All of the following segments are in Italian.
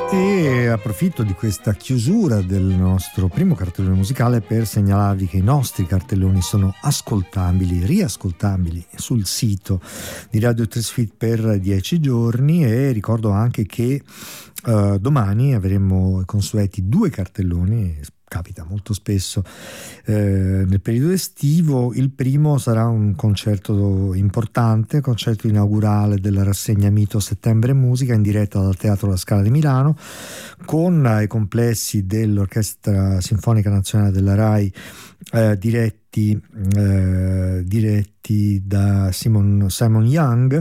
E approfitto di questa chiusura del nostro primo cartellone musicale per segnalarvi che i nostri cartelloni sono ascoltabili, riascoltabili sul sito di Radio Trasfit per 10 giorni, e ricordo anche che domani avremo i consueti 2 cartelloni. Capita molto spesso nel periodo estivo. Il primo sarà un concerto importante, concerto inaugurale della rassegna Mito Settembre Musica, in diretta dal Teatro La Scala di Milano, con i complessi dell'Orchestra Sinfonica Nazionale della RAI, diretti da Simon Young,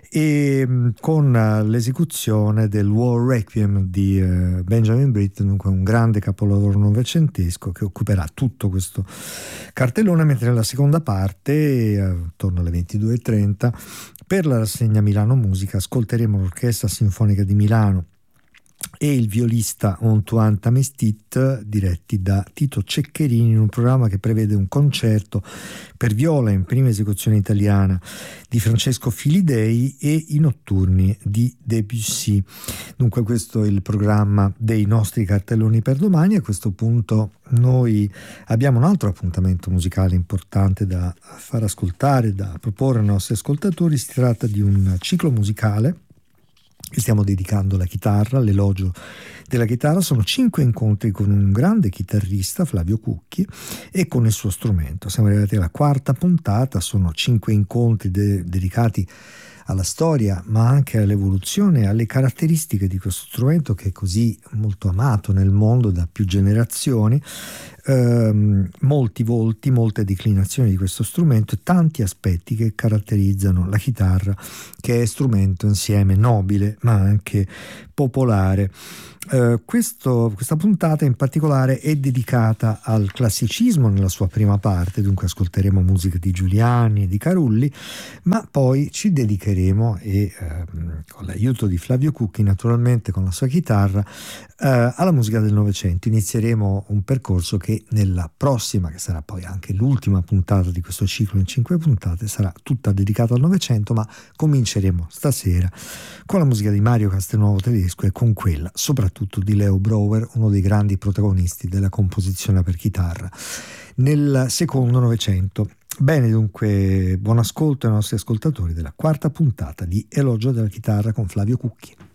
e con l'esecuzione del War Requiem di Benjamin Britten, dunque un grande capolavoro novecentesco che occuperà tutto questo cartellone, mentre nella seconda parte, attorno alle 22:30, per la rassegna Milano Musica ascolteremo l'Orchestra Sinfonica di Milano e il violista Antoine Tamestit, diretti da Tito Ceccherini, in un programma che prevede un concerto per viola in prima esecuzione italiana di Francesco Filidei e i notturni di Debussy. Dunque questo è il programma dei nostri cartelloni per domani. A questo punto noi abbiamo un altro appuntamento musicale importante da far ascoltare, da proporre ai nostri ascoltatori. Si tratta di un ciclo musicale che stiamo dedicando alla chitarra, all'elogio della chitarra. Sono 5 incontri con un grande chitarrista, Flavio Cucchi, e con il suo strumento. Siamo arrivati alla 4ª puntata. Sono 5 incontri dedicati alla storia, ma anche all'evoluzione, alle caratteristiche di questo strumento che è così molto amato nel mondo da più generazioni. Molti volti, molte declinazioni di questo strumento e tanti aspetti che caratterizzano la chitarra, che è strumento insieme nobile ma anche popolare. Questa puntata in particolare è dedicata al classicismo nella sua prima parte, dunque ascolteremo musica di Giuliani e di Carulli, ma poi ci dedicheremo, e con l'aiuto di Flavio Cucchi naturalmente con la sua chitarra, alla musica del Novecento. Inizieremo un percorso che nella prossima, che sarà poi anche l'ultima puntata di questo ciclo in 5 puntate, sarà tutta dedicata al Novecento, ma cominceremo stasera con la musica di Mario Castelnuovo Tedesco e con quella soprattutto di Leo Brouwer, uno dei grandi protagonisti della composizione per chitarra nel secondo Novecento. Bene, dunque buon ascolto ai nostri ascoltatori della 4ª puntata di Elogio della chitarra con Flavio Cucchi.